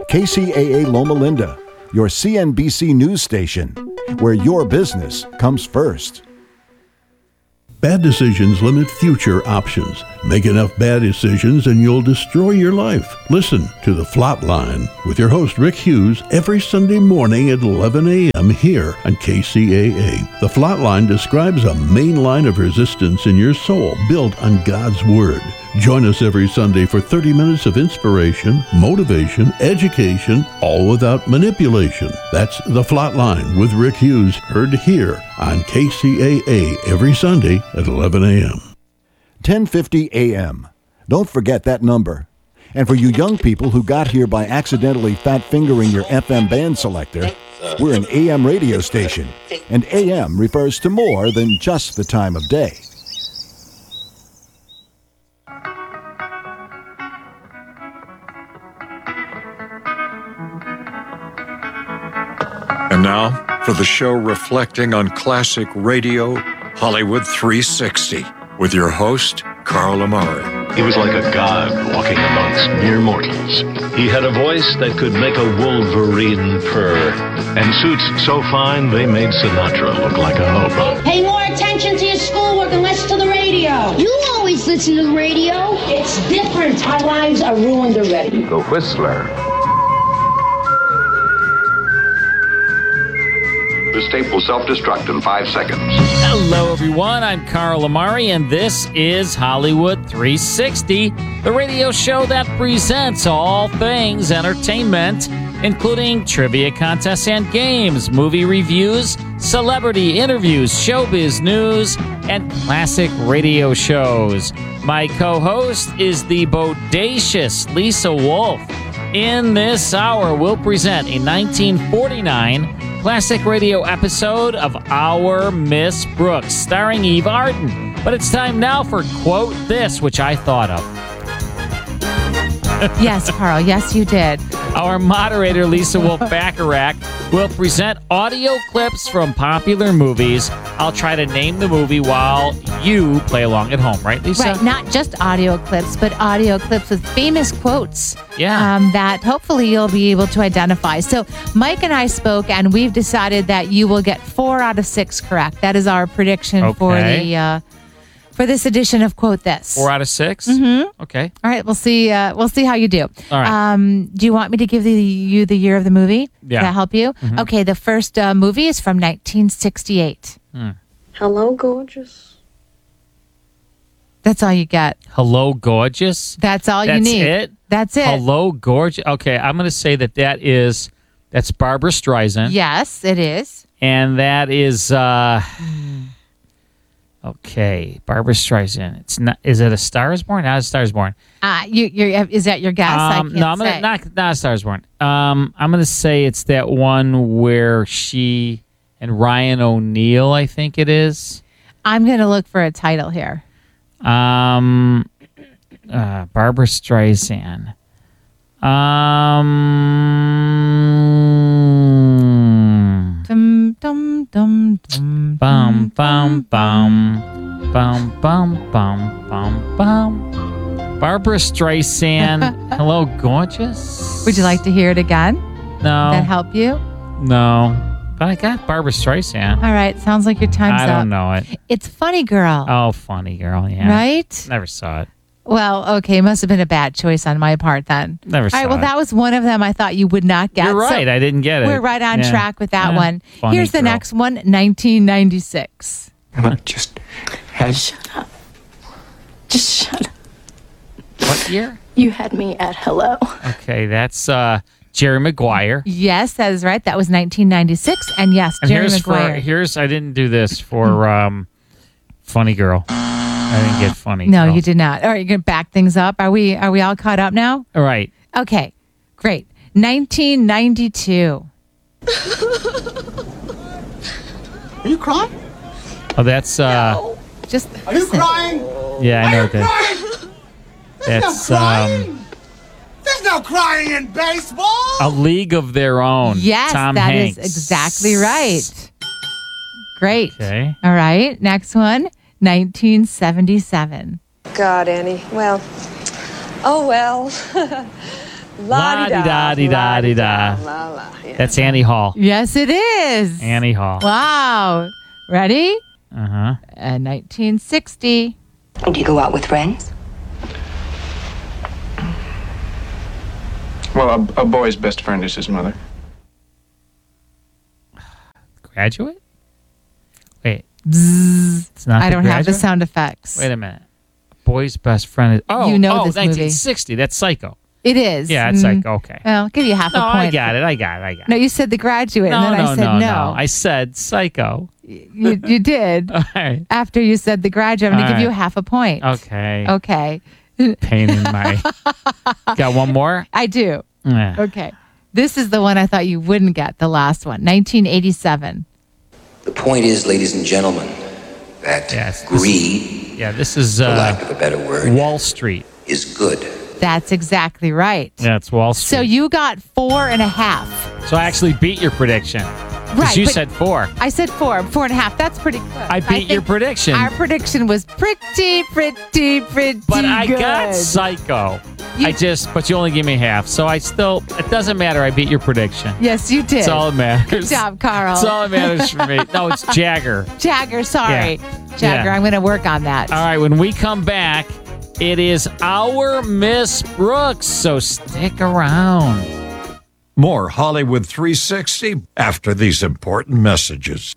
KCAA Loma Linda, your CNBC news station, where your business comes first. Bad decisions limit future options. Make enough bad decisions and you'll destroy your life. Listen to The Flatline with your host Rick Hughes every Sunday morning at 11 a.m. here on KCAA. The Flatline describes a main line of resistance in your soul built on God's Word. Join us every Sunday for 30 minutes of inspiration, motivation, education, all without manipulation. That's The Flatline with Rick Hughes, heard here on KCAA every Sunday at 11 a.m. 1050 a.m. Don't forget that number. And for you young people who got here by accidentally fat-fingering your FM band selector, we're an AM radio station, and AM refers to more than just the time of day. And now, for the show reflecting on classic radio, Hollywood 360, with your host, Carl Amari. He was like a god walking amongst mere mortals. He had a voice that could make a wolverine purr, and suits so fine they made Sinatra look like a hobo. Pay more attention to your schoolwork and less to the radio. You always listen to the radio. It's different. Our lives are ruined already. The Whistler. This tape will self-destruct in 5 seconds. Hello, everyone. I'm Carl Amari, and this is Hollywood 360, the radio show that presents all things entertainment, including trivia contests and games, movie reviews, celebrity interviews, showbiz news, and classic radio shows. My co-host is the bodacious Lisa Wolf. In this hour, we'll present a 1949 classic radio episode of Our Miss Brooks, starring Eve Arden. But it's time now for Quote This, which I thought of. Yes, Carl. Yes, you did. Our moderator, Lisa Wolf-Bacharach, will present audio clips from popular movies. I'll try to name the movie while you play along at home, right, Lisa? Right, not just audio clips, but audio clips with famous quotes that hopefully you'll be able to identify. So Mike and I spoke, and we've decided that you will get 4 out of 6 correct. That is our prediction for this edition of Quote This. 4 out of 6? Mm-hmm. Okay. All right, we'll see how you do. All right. Do you want me to give you the year of the movie? Yeah. Does that help you? Mm-hmm. Okay, the first movie is from 1968. Hello, gorgeous. That's all you get. Hello, gorgeous? That's all you need. That's it? That's it. Hello, gorgeous. Okay, I'm going to say that's Barbara Streisand. Yes, it is. And that is... Okay, Barbara Streisand. It's not. Is it A Star Is Born? Not A Star Is Born. Is that your guess? I can't no, I'm say. not A Star Is Born. I'm gonna say it's that one where she and Ryan O'Neal. I think it is. I'm gonna look for a title here. Barbara Streisand. Dum dum dum dum. Bum bum bum bum bum bum bum bum. Barbara Streisand. Hello, gorgeous. Would you like to hear it again? No. Did that help you? No. But I got Barbara Streisand. All right. Sounds like your time's up. I don't know it. It's Funny Girl. Oh, Funny Girl. Yeah. Right? Never saw it. Well, okay. Must have been a bad choice on my part then. Never saw it. All right. Well, that was one of them I thought you would not get. You're right. So I didn't get it. We're right on track with that one. Funny Here's the Girl. next one, 1996. Just shut up. Just shut up. What year? You had me at hello. Okay, that's Jerry Maguire. Yes, that is right. That was 1996. And yes, And Jerry Maguire. I didn't do this for Funny Girl. I didn't get Funny No, Girl. you did not. All right, you're going to back things up. Are we all caught up now? All right. Okay, great. 1992. Are you crying? Oh, that's No. Just Are you crying? yeah, I know that. Crying? That's no crying. There's no crying in baseball. A League of Their Own. Yes, Tom that Hanks. is exactly right. Great. Okay. All right, next one, 1977. God, Annie. Well, oh well. La-di-da-di-da-di-da. That's Annie Hall. Yes, it is. Annie Hall. Wow. Ready? Uh-huh. 1960. Do you go out with friends? Well, a boy's best friend is his mother. Graduate? Wait. Bzzz. It's not I don't have the Graduate? sound effects. Wait a minute. Boy's best friend is... Oh, You know this 1960. That's Psycho. It is. Yeah, it's Psycho. Okay. Well, I'll give you half a point. I got it. No, you said The Graduate, and then I said no. I said Psycho. You did. All right. After you said The Graduate, I'm going to give you half a point. Okay. Okay. Pain in my... Got one more? I do. Yeah. Okay. This is the one I thought you wouldn't get, the last one. 1987. The point is, ladies and gentlemen, that greed, this is... for lack of a better word, Wall Street. is good. That's exactly right. Yeah, it's Wall Street. So you got 4.5. So I actually beat your prediction. Because Right, you but said 4. I said 4.5. That's pretty close. I beat your prediction. Our prediction was pretty But I good. got Psycho. But you only gave me half. So it doesn't matter. I beat your prediction. Yes, you did. That's all that matters. Good job, Carl. That's all that matters for me. No, it's Jagger. Jagger, sorry. Yeah. Jagger, Yeah. I'm going to work on that. All right, when we come back, it is our Miss Brooks, so stick around. More Hollywood 360 after these important messages.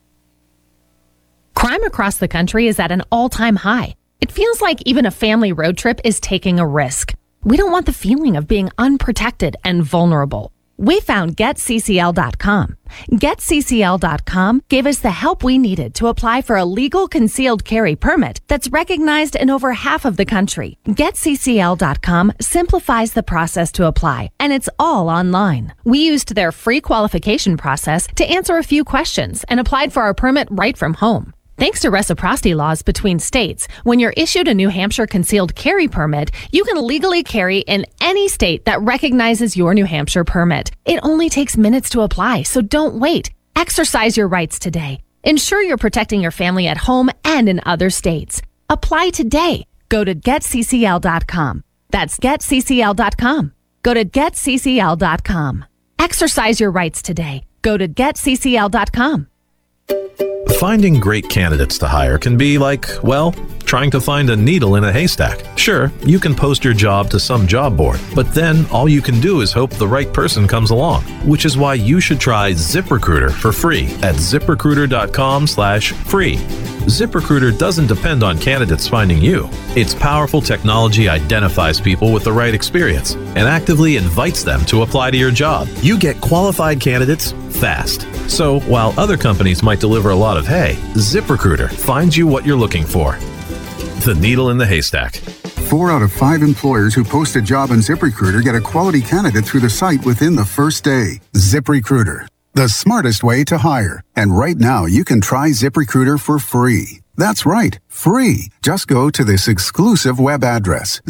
Crime across the country is at an all-time high. It feels like even a family road trip is taking a risk. We don't want the feeling of being unprotected and vulnerable. We found GetCCL.com. GetCCL.com gave us the help we needed to apply for a legal concealed carry permit that's recognized in over half of the country. GetCCL.com simplifies the process to apply, and it's all online. We used their free qualification process to answer a few questions and applied for our permit right from home. Thanks to reciprocity laws between states, when you're issued a New Hampshire concealed carry permit, you can legally carry in any state that recognizes your New Hampshire permit. It only takes minutes to apply, so don't wait. Exercise your rights today. Ensure you're protecting your family at home and in other states. Apply today. Go to GetCCL.com. That's GetCCL.com. Go to GetCCL.com. Exercise your rights today. Go to GetCCL.com. Finding great candidates to hire can be like, well, trying to find a needle in a haystack. Sure, you can post your job to some job board, but then all you can do is hope the right person comes along, which is why you should try ZipRecruiter for free at ZipRecruiter.com/free. ZipRecruiter doesn't depend on candidates finding you. Its powerful technology identifies people with the right experience and actively invites them to apply to your job. You get qualified candidates fast. So while other companies might deliver a lot of hay, ZipRecruiter finds you what you're looking for. The needle in the haystack. 4 out of 5 employers who post a job on ZipRecruiter get a quality candidate through the site within the first day. ZipRecruiter, the smartest way to hire. And right now, you can try ZipRecruiter for free. That's right, free. Just go to this exclusive web address,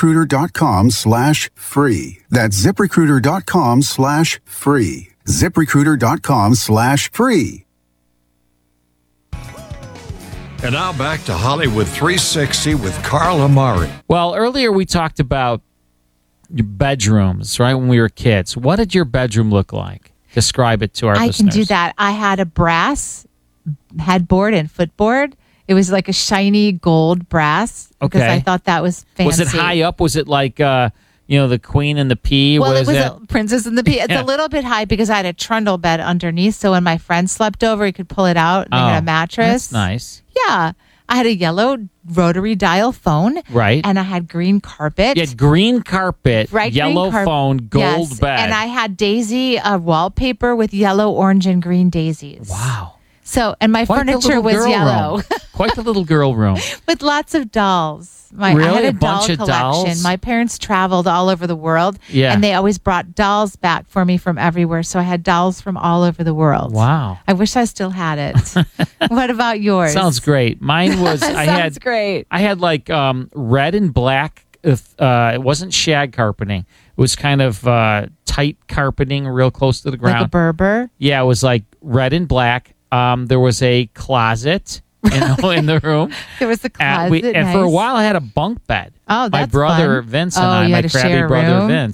ZipRecruiter.com/free. That's ZipRecruiter.com/free. ZipRecruiter.com/free. And now back to Hollywood 360 with Carl Amari. Well, earlier we talked about your bedrooms, right, when we were kids. What did your bedroom look like? Describe it to our listeners. I can do that. I had a brass headboard and footboard. It was like a shiny gold brass because I thought that was fancy. Was it high up? Was it like, the Queen and the Pea? Well, it was a Princess and the Pea. It's Yeah. a little bit high because I had a trundle bed underneath. So when my friend slept over, he could pull it out and they had a mattress. That's nice. Yeah. I had a yellow rotary dial phone. Right. And I had green carpet. You had green carpet, Bright yellow green phone, gold Yes. bed. And I had daisy wallpaper with yellow, orange, and green daisies. Wow. So, and my Quite the furniture little was girl yellow. room. Quite the little girl room. With lots of dolls. I Really? had A a doll bunch of collection. dolls? My parents traveled all over the world. Yeah. And they always brought dolls back for me from everywhere. So I had dolls from all over the world. Wow. I wish I still had it. What about yours? Sounds great. Mine was Sounds great. I had like red and black. It wasn't shag carpeting. It was kind of tight carpeting, real close to the ground. Like a Berber? Yeah, it was like red and black. There was a closet, in the room. There was a closet. And for a while, I had a bunk bed. Oh, that's my brother fun. Vince and Oh, I, you my had to crabby share a brother room? Vince,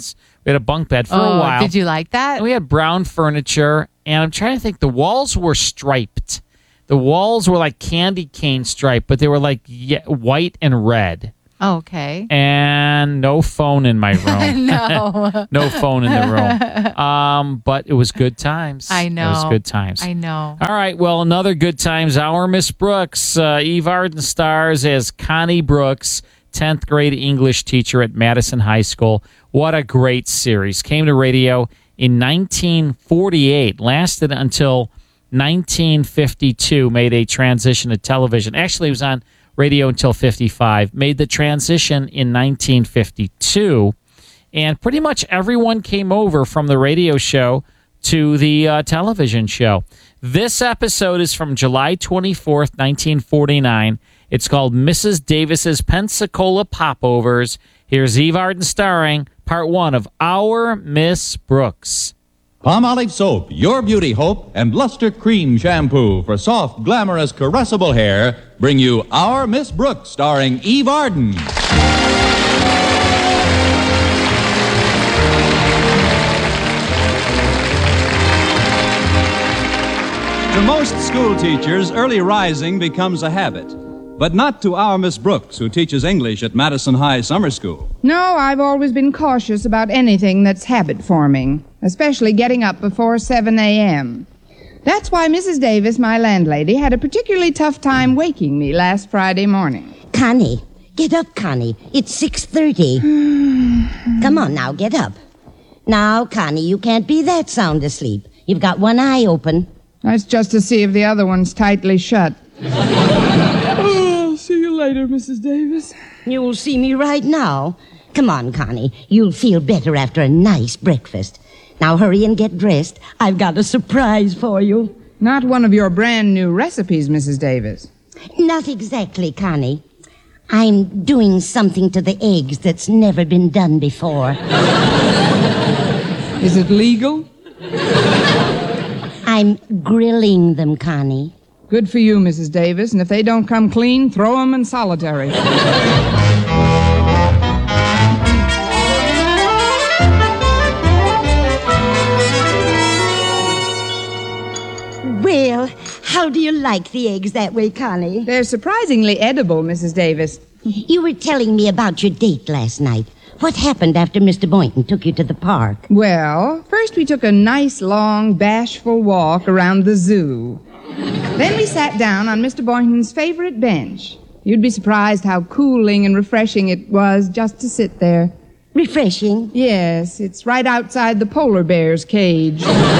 We had a bunk bed for a while. Did you like that? And we had brown furniture, and I'm trying to think. The walls were striped. The walls were like candy cane striped, but they were like white and red. Oh, okay. And no phone in my room. No. No phone in the room. But it was good times. I know. It was good times. I know. All right. Well, another good times hour. Miss Brooks. Eve Arden stars as Connie Brooks, 10th grade English teacher at Madison High School. What a great series. Came to radio in 1948. Lasted until 1952. Made a transition to television. Actually, it was on radio until 55, made the transition in 1952, and pretty much everyone came over from the radio show to the television show. This episode is from July 24th, 1949. It's called Mrs. Davis's Pensacola Popovers. Here's Eve Arden starring part one of Our Miss Brooks. Palmolive Soap, your beauty hope, and Luster Cream Shampoo for soft, glamorous, caressable hair bring you Our Miss Brooks, starring Eve Arden. To most school teachers, early rising becomes a habit. But not to our Miss Brooks, who teaches English at Madison High Summer School. No, I've always been cautious about anything that's habit-forming, especially getting up before 7 a.m. That's why Mrs. Davis, my landlady, had a particularly tough time waking me last Friday morning. Connie, get up, Connie. It's 6:30. Come on now, get up. Now, Connie, you can't be that sound asleep. You've got one eye open. That's just to see if the other one's tightly shut. See you later, Mrs. Davis. You'll see me right now. Come on, Connie. You'll feel better after a nice breakfast. Now hurry and get dressed. I've got a surprise for you. Not one of your brand new recipes, Mrs. Davis. Not exactly, Connie. I'm doing something to the eggs that's never been done before. Is it legal? I'm grilling them, Connie. Good for you, Mrs. Davis, and if they don't come clean, throw them in solitary. Well, how do you like the eggs that way, Connie? They're surprisingly edible, Mrs. Davis. You were telling me about your date last night. What happened after Mr. Boynton took you to the park? Well, first we took a nice, long, bashful walk around the zoo. Then we sat down on Mr. Boynton's favorite bench. You'd be surprised how cooling and refreshing it was just to sit there. Refreshing? Yes, it's right outside the polar bear's cage.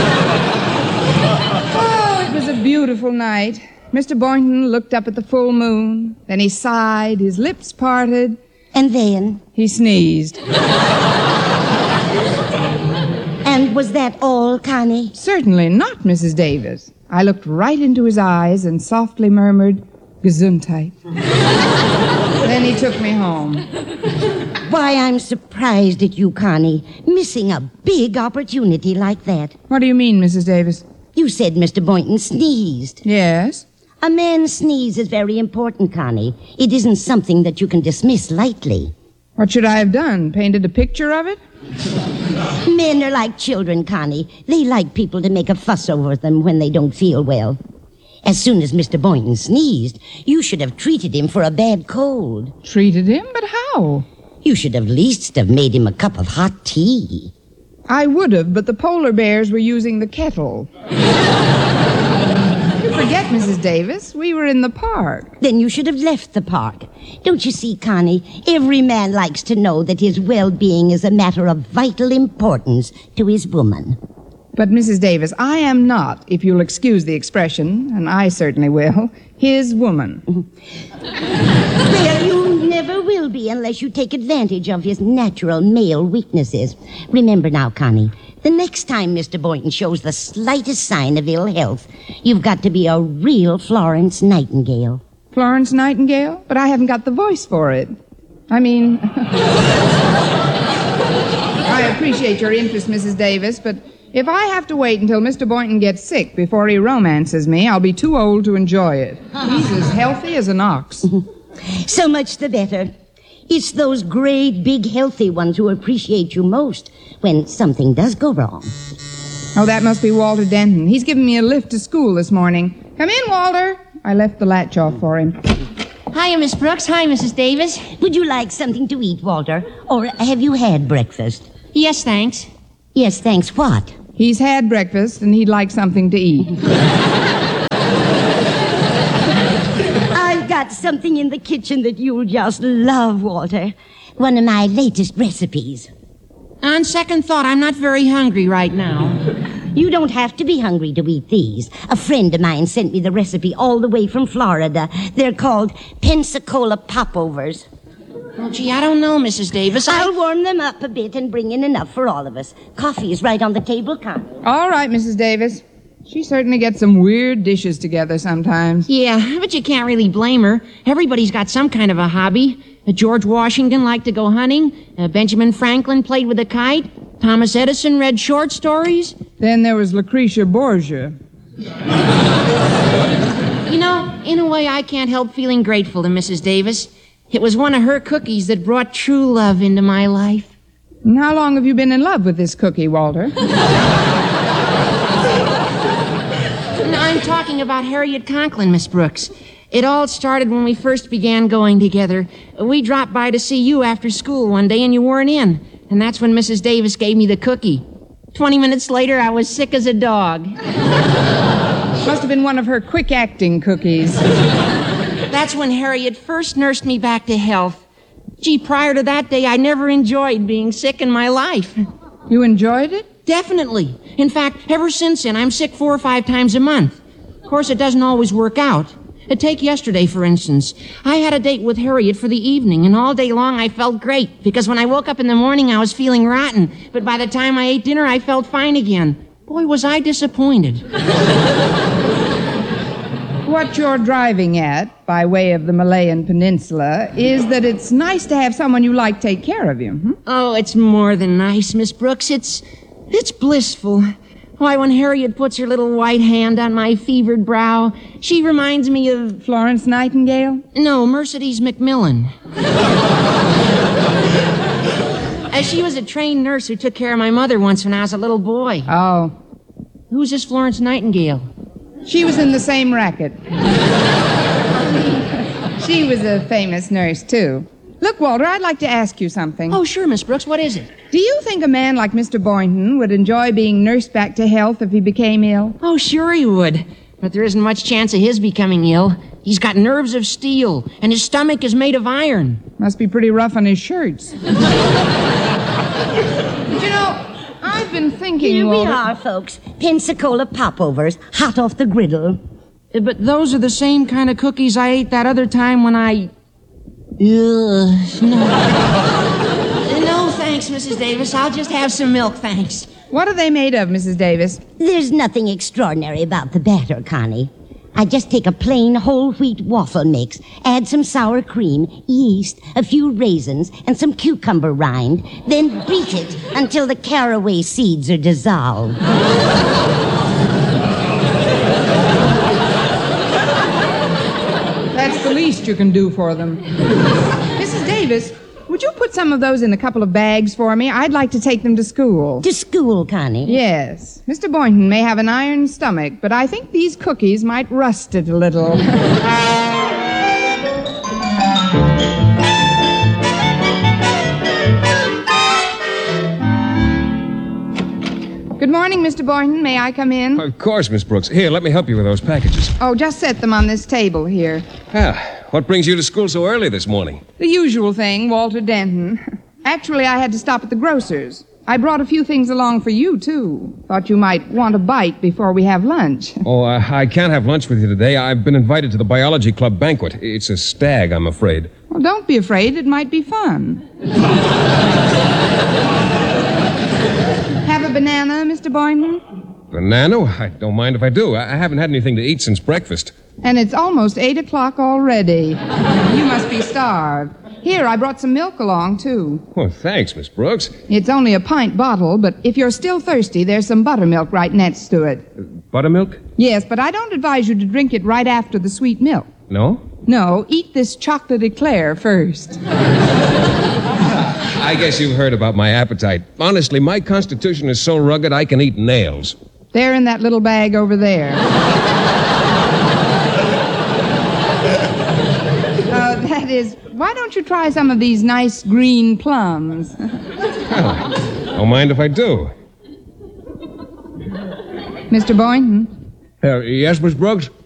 Oh, it was a beautiful night. Mr. Boynton looked up at the full moon. Then he sighed, his lips parted. And then? He sneezed. And was that all, Connie? Certainly not, Mrs. Davis. I looked right into his eyes and softly murmured, Gesundheit. Then he took me home. Why, I'm surprised at you, Connie, missing a big opportunity like that. What do you mean, Mrs. Davis? You said Mr. Boynton sneezed. Yes? A man's sneeze is very important, Connie. It isn't something that you can dismiss lightly. What should I have done? Painted a picture of it? Men are like children, Connie. They like people to make a fuss over them when they don't feel well. As soon as Mr. Boynton sneezed, you should have treated him for a bad cold. Treated him? But how? You should have least have made him a cup of hot tea. I would have, but the polar bears were using the kettle. You forget, Mrs. Davis, we were in the park. Then you should have left the park. Don't you see, Connie, every man likes to know that his well-being is a matter of vital importance to his woman. But, Mrs. Davis, I am not, if you'll excuse the expression, and I certainly will, his woman. Well, you never will be unless you take advantage of his natural male weaknesses. Remember now, Connie, the next time Mr. Boynton shows the slightest sign of ill health, you've got to be a real Florence Nightingale. Florence Nightingale? But I haven't got the voice for it. I mean... I appreciate your interest, Mrs. Davis, but if I have to wait until Mr. Boynton gets sick before he romances me, I'll be too old to enjoy it. He's as healthy as an ox. So much the better. It's those great, big, healthy ones who appreciate you most, when something does go wrong. Oh, that must be Walter Denton. He's giving me a lift to school this morning. Come in, Walter. I left the latch off for him. Hiya, Miss Brooks. Hi, Mrs. Davis. Would you like something to eat, Walter? Or have you had breakfast? Yes, thanks. Yes, thanks what? He's had breakfast, and he'd like something to eat. I've got something in the kitchen that you'll just love, Walter. One of my latest recipes. On second thought, I'm not very hungry right now. You don't have to be hungry to eat these. A friend of mine sent me the recipe all the way from Florida. They're called Pensacola Popovers. Well, gee, I don't know, Mrs. Davis. I'll warm them up a bit and bring in enough for all of us. Coffee is right on the table, Connie. All right, Mrs. Davis. She certainly gets some weird dishes together sometimes. Yeah, but you can't really blame her. Everybody's got some kind of a hobby. George Washington liked to go hunting. Benjamin Franklin played with a kite. Thomas Edison read short stories. Then there was Lucretia Borgia. You know, in a way, I can't help feeling grateful to Mrs. Davis. It was one of her cookies that brought true love into my life. And how long have you been in love with this cookie, Walter? I'm talking about Harriet Conklin, Miss Brooks. It all started when we first began going together. We dropped by to see you after school one day, and you weren't in. And that's when Mrs. Davis gave me the cookie. 20 minutes later, I was sick as a dog. Must have been one of her quick-acting cookies. That's when Harriet first nursed me back to health. Gee, prior to that day, I never enjoyed being sick in my life. You enjoyed it? Definitely. In fact, ever since then, I'm sick 4 or 5 times a month. Of course, it doesn't always work out. Take yesterday, for instance. I had a date with Harriet for the evening, and all day long I felt great, because when I woke up in the morning, I was feeling rotten. But by the time I ate dinner, I felt fine again. Boy, was I disappointed. What you're driving at, by way of the Malayan Peninsula, is that it's nice to have someone you like take care of you. Oh, it's more than nice, Miss Brooks. It's blissful. Why, when Harriet puts her little white hand on my fevered brow, she reminds me of... Florence Nightingale? No, Mercedes McMillan. She was a trained nurse who took care of my mother once when I was a little boy. Oh. Who's this Florence Nightingale? She was in the same racket. She was a famous nurse, too. Look, Walter, I'd like to ask you something. Oh, sure, Miss Brooks. What is it? Do you think a man like Mr. Boynton would enjoy being nursed back to health if he became ill? Oh, sure he would. But there isn't much chance of his becoming ill. He's got nerves of steel, and his stomach is made of iron. Must be pretty rough on his shirts. But you know, I've been thinking, Here Walter... we are, folks. Pensacola Popovers, hot off the griddle. But those are the same kind of cookies I ate that other time when I... No. No, thanks, Mrs. Davis. I'll just have some milk, thanks. What are they made of, Mrs. Davis? There's nothing extraordinary about the batter, Connie. I just take a plain whole wheat waffle mix, add some sour cream, yeast, a few raisins, and some cucumber rind, then beat it until the caraway seeds are dissolved. That's the least you can do for them. Mrs. Davis, would you put some of those in a couple of bags for me? I'd like to take them to school. To school, Connie? Yes. Mr. Boynton may have an iron stomach, but I think these cookies might rust it a little. Good morning, Mr. Boynton. May I come in? Of course, Miss Brooks. Here, let me help you with those packages. Oh, just set them on this table here. What brings you to school so early this morning? The usual thing, Walter Denton. Actually, I had to stop at the grocer's. I brought a few things along for you, too. Thought you might want a bite before we have lunch. Oh, I can't have lunch with you today. I've been invited to the biology club banquet. It's a stag, I'm afraid. Well, don't be afraid. It might be fun. Have a banana, Mr. Boynton? Banana? I don't mind if I do. I haven't had anything to eat since breakfast. And it's almost 8 o'clock already. You must be starved. Here, I brought some milk along, too. Oh, thanks, Miss Brooks. It's only a pint bottle, but if you're still thirsty, there's some buttermilk right next to it. Buttermilk? Yes, but I don't advise you to drink it right after the sweet milk. No? No, eat this chocolate eclair first. I guess you've heard about my appetite. Honestly, my constitution is so rugged I can eat nails. They're in that little bag over there. That is, why don't you try some of these nice green plums? Well, don't mind if I do. Mr. Boynton? Yes, Miss Brooks?